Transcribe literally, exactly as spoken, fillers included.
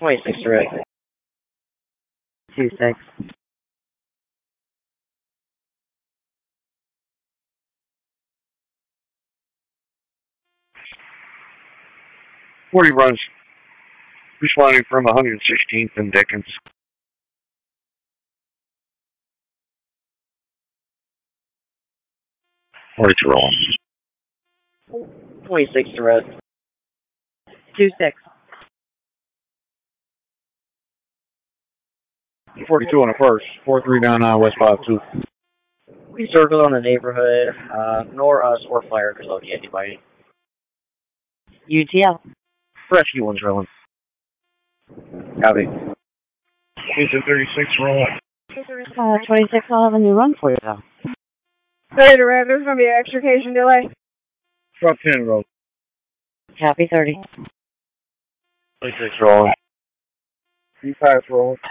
twenty-six direct. two six. forty runs. Responding from one hundred sixteenth and Dickens. forty-two rolling. twenty-six direct. two six. forty-two on the first. four three down nine West five two. We circled on the neighborhood, uh, nor us or fire could locate anybody. U T L. Rescue one's rolling. Copy. Houston thirty-six rolling. Uh, twenty-six, I'll have a new run for you though. thirty direct, there's going to be an extrication delay. Drop ten roll. Copy thirty. twenty-six rolling. three five rolling.